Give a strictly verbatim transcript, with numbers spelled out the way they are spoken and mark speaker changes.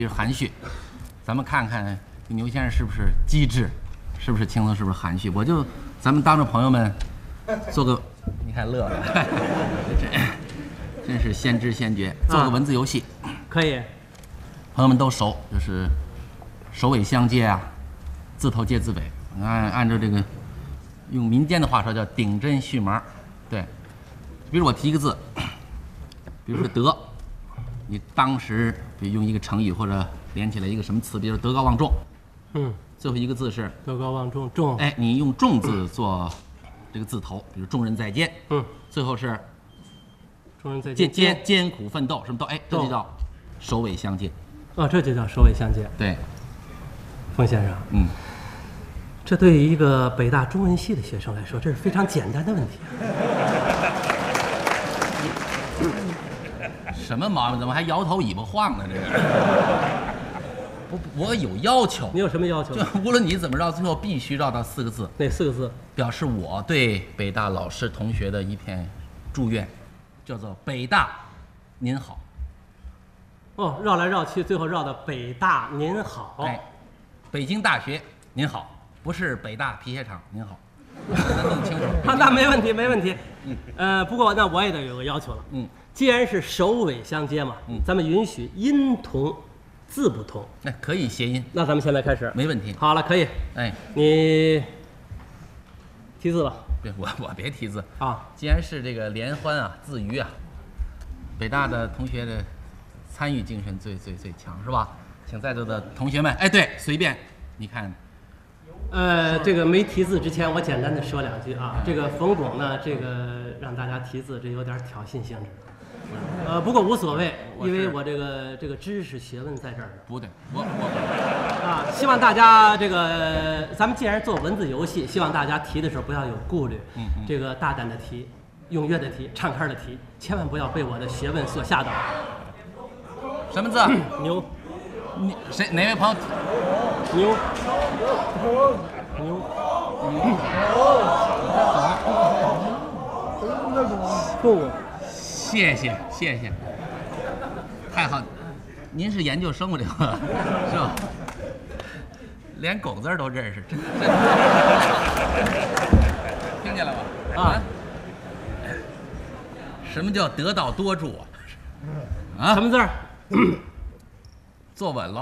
Speaker 1: 就是含蓄。咱们看看牛先生是不是机智，是不是轻松，是不是含蓄？我就咱们当着朋友们做个，你看乐了，真真是先知先觉，做个文字游戏，
Speaker 2: 啊、可以。
Speaker 1: 朋友们都熟，就是首尾相接啊，字头接字尾，按按照这个用民间的话说叫顶针续麻，对。比如我提一个字，比如说德，你当时比如用一个成语或者连起来一个什么词，比如德高望重，
Speaker 2: 嗯，
Speaker 1: 最后一个字是
Speaker 2: 德高望重，重，
Speaker 1: 哎，你用重字做这个字头，比如众人在艰，
Speaker 2: 嗯，
Speaker 1: 最后是
Speaker 2: 众人在
Speaker 1: 艰艰艰苦奋斗，什么斗？哎，这就叫首尾相接。
Speaker 2: 哦，这就叫首尾相接。
Speaker 1: 对，
Speaker 2: 冯先生，
Speaker 1: 嗯，
Speaker 2: 这对于一个北大中文系的学生来说，这是非常简单的问题。
Speaker 1: 什么毛病？怎么还摇头尾巴晃呢？这个，我我有要求。
Speaker 2: 你有什么要求？
Speaker 1: 就无论你怎么绕，最后必须绕到四个字。
Speaker 2: 哪四个字？
Speaker 1: 表示我对北大老师同学的一片祝愿，叫做北大您好。
Speaker 2: 哦，绕来绕去，最后绕到北大您好。
Speaker 1: 哎，北京大学您好，不是北大皮鞋厂您好。咱弄清楚。
Speaker 2: 好，那没问题，没问题。嗯，呃，不过那我也得有个要求了。
Speaker 1: 嗯，
Speaker 2: 既然是首尾相接嘛，嗯，咱们允许音同，字不同。
Speaker 1: 那可以谐音。
Speaker 2: 那咱们现在开始。
Speaker 1: 没问题。
Speaker 2: 好了，可以。
Speaker 1: 哎，
Speaker 2: 你提字吧。
Speaker 1: 别，我我别提字
Speaker 2: 啊。
Speaker 1: 既然是这个联欢啊，自娱啊，北大的同学的参与精神最最最强，是吧？请在座的同学们，哎，对，随便，你看。
Speaker 2: 呃，这个没提字之前，我简单的说两句啊。这个冯巩呢，这个让大家提字，这有点挑衅性质。呃，不过无所谓，因为我这个这个知识学问在这儿。
Speaker 1: 不对，我我
Speaker 2: 啊，希望大家这个，咱们既然做文字游戏，希望大家提的时候不要有顾虑，
Speaker 1: 嗯嗯，
Speaker 2: 这个大胆的提，踊跃的提，畅开的提，千万不要被我的学问所吓倒。
Speaker 1: 什么字？
Speaker 2: 牛。
Speaker 1: 你谁哪位朋友？
Speaker 2: 牛。牛。动物。
Speaker 1: 谢谢谢谢，太好，您是研究生物的是吧？连狗字都认识，真真听见了吧？啊？什么叫得道多助啊？啊？
Speaker 2: 什么字儿？
Speaker 1: 坐稳了。